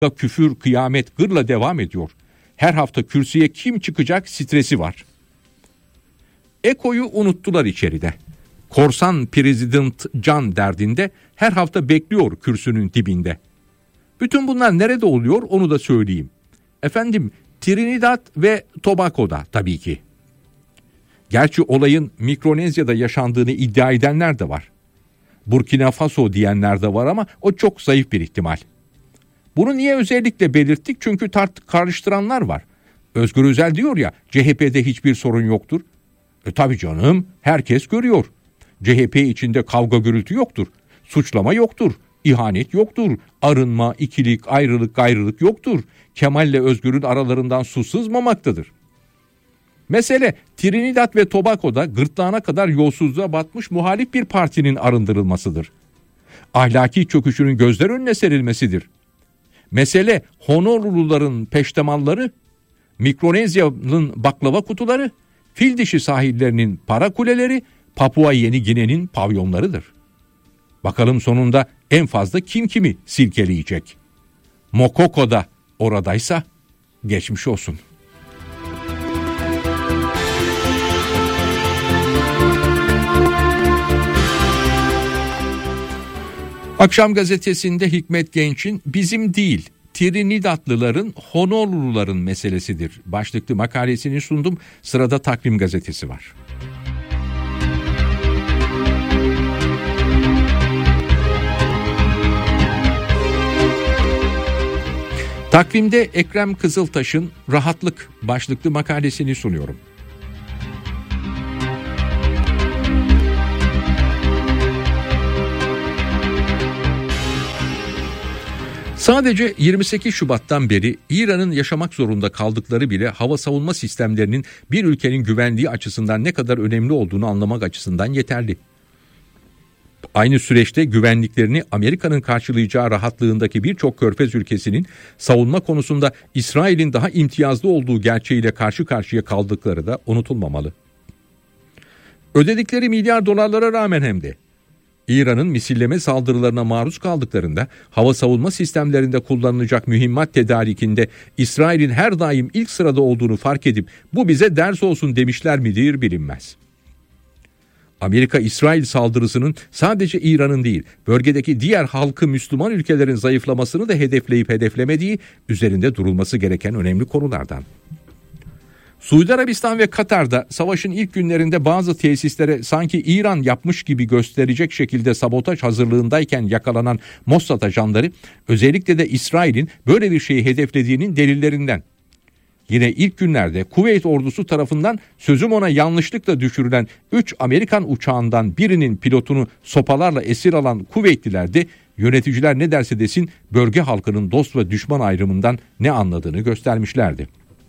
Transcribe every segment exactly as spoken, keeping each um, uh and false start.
küfür, kıyamet gırla devam ediyor. Her hafta kürsüye kim çıkacak stresi var. Eko'yu unuttular içeride. Korsan President Can derdinde her hafta bekliyor kürsünün dibinde. Bütün bunlar nerede oluyor onu da söyleyeyim. Efendim Trinidad ve Tobago'da tabii ki. Gerçi olayın Mikronezya'da yaşandığını iddia edenler de var. Burkina Faso diyenler de var ama o çok zayıf bir ihtimal. Bunu niye özellikle belirttik? Çünkü tart karıştıranlar var. Özgür Özel diyor ya C H P'de hiçbir sorun yoktur. E tabii canım herkes görüyor. C H P içinde kavga gürültü yoktur. Suçlama yoktur. İhanet yoktur. Arınma, ikilik, ayrılık, gayrılık yoktur. Kemal'le Özgür'ün aralarından su sızmamaktadır. Mesele Trinidad ve Tobago'da gırtlağına kadar yolsuzluğa batmış muhalif bir partinin arındırılmasıdır. Ahlaki çöküşünün gözler önüne serilmesidir. Mesele Honolulu'ların peştemalları, Mikronezya'nın baklava kutuları, fil dişi sahillerinin para kuleleri, Papua Yeni Gine'nin pavyonlarıdır. Bakalım sonunda en fazla kim kimi silkeleyecek? Mokoko da oradaysa geçmiş olsun. Akşam gazetesinde Hikmet Genç'in bizim değil Trinidadlıların Honoluluların meselesidir başlıklı makalesini sundum. Sırada Takvim gazetesi var. Takvimde Ekrem Kızıltaş'ın Rahatlık başlıklı makalesini sunuyorum. Sadece yirmi sekiz Şubat'tan beri İran'ın yaşamak zorunda kaldıkları bile hava savunma sistemlerinin bir ülkenin güvenliği açısından ne kadar önemli olduğunu anlamak açısından yeterli. Aynı süreçte güvenliklerini Amerika'nın karşılayacağı rahatlığındaki birçok körfez ülkesinin savunma konusunda İsrail'in daha imtiyazlı olduğu gerçeğiyle karşı karşıya kaldıkları da unutulmamalı. Ödedikleri milyar dolarlara rağmen hem de İran'ın misilleme saldırılarına maruz kaldıklarında hava savunma sistemlerinde kullanılacak mühimmat tedarikinde İsrail'in her daim ilk sırada olduğunu fark edip bu bize ders olsun demişler midir bilinmez. Amerika-İsrail saldırısının sadece İran'ın değil, bölgedeki diğer halkı Müslüman ülkelerin zayıflamasını da hedefleyip hedeflemediği üzerinde durulması gereken önemli konulardan. Suudi Arabistan ve Katar'da savaşın ilk günlerinde bazı tesislere sanki İran yapmış gibi gösterecek şekilde sabotaj hazırlığındayken yakalanan Mossad ajanları özellikle de İsrail'in böyle bir şeyi hedeflediğinin delillerinden. Yine ilk günlerde Kuveyt ordusu tarafından sözüm ona yanlışlıkla düşürülen üç Amerikan uçağından birinin pilotunu sopalarla esir alan Kuveytliler de yöneticiler ne derse desin bölge halkının dost ve düşman ayrımından ne anladığını göstermişlerdi.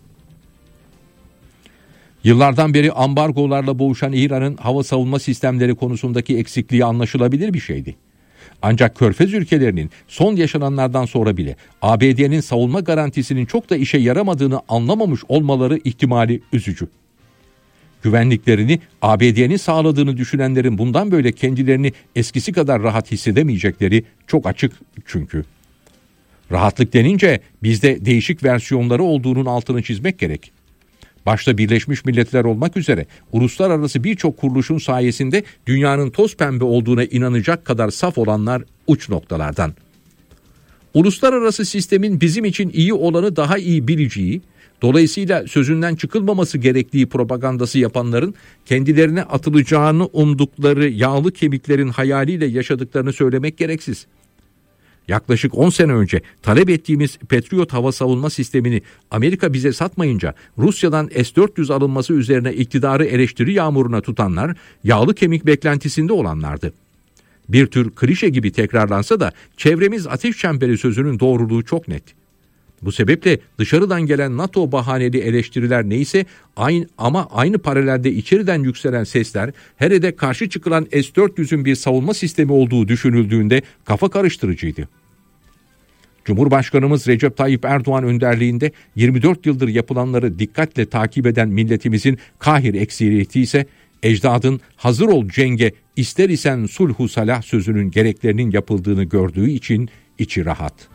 Yıllardan beri ambargolarla boğuşan İran'ın hava savunma sistemleri konusundaki eksikliği anlaşılabilir bir şeydi. Ancak Körfez ülkelerinin son yaşananlardan sonra bile A B D'nin savunma garantisinin çok da işe yaramadığını anlamamış olmaları ihtimali üzücü. Güvenliklerini A B D'nin sağladığını düşünenlerin bundan böyle kendilerini eskisi kadar rahat hissedemeyecekleri çok açık çünkü. Rahatlık denince bizde değişik versiyonları olduğunun altını çizmek gerek. Başta Birleşmiş Milletler olmak üzere uluslararası birçok kuruluşun sayesinde dünyanın toz pembe olduğuna inanacak kadar saf olanlar uç noktalardan. Uluslararası sistemin bizim için iyi olanı daha iyi bileceği, dolayısıyla sözünden çıkılmaması gerektiği propagandası yapanların kendilerine atılacağını umdukları yağlı kemiklerin hayaliyle yaşadıklarını söylemek gereksiz. Yaklaşık on sene önce talep ettiğimiz Patriot hava savunma sistemini Amerika bize satmayınca Rusya'dan S dört yüz alınması üzerine iktidarı eleştiri yağmuruna tutanlar yağlı kemik beklentisinde olanlardı. Bir tür klişe gibi tekrarlansa da çevremiz ateş çemberi sözünün doğruluğu çok net. Bu sebeple dışarıdan gelen NATO bahaneli eleştiriler neyse aynı, ama aynı paralelde içeriden yükselen sesler her de karşı çıkılan S dört yüzün bir savunma sistemi olduğu düşünüldüğünde kafa karıştırıcıydı. Cumhurbaşkanımız Recep Tayyip Erdoğan önderliğinde yirmi dört yıldır yapılanları dikkatle takip eden milletimizin kahir ekseriyeti ise ecdadın hazır ol cenge ister isen sulhu salah sözünün gereklerinin yapıldığını gördüğü için içi rahat.